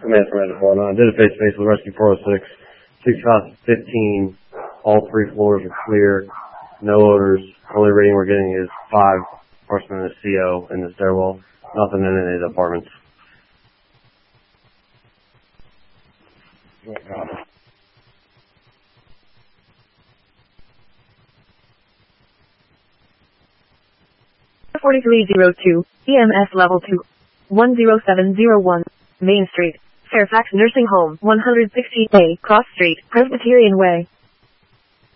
Command from Edge 409. Did a face-to-face with Rescue 406. 6515. All 3 floors are clear. No odors. Only reading we're getting is 5 horsemen in the CO in the stairwell. Nothing in any of the apartments. Oh, God. 4302, EMS level 2, 10701, Main Street, Fairfax Nursing Home, 160A, Cross Street, Presbyterian Way.